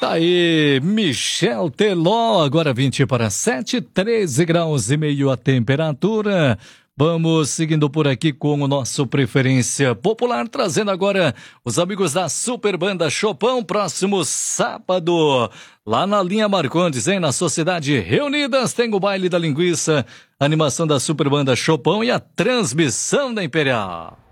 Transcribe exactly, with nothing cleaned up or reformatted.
Tá aí, Michel Teló, agora vinte para sete, treze graus e meio a temperatura. Vamos seguindo por aqui com o nosso Preferência Popular, trazendo agora os amigos da Super Banda Chopão, próximo sábado, lá na linha Marcondes, hein? Na Sociedade Reunidas, tem o baile da linguiça, animação da Super Banda Chopão e a transmissão da Imperial.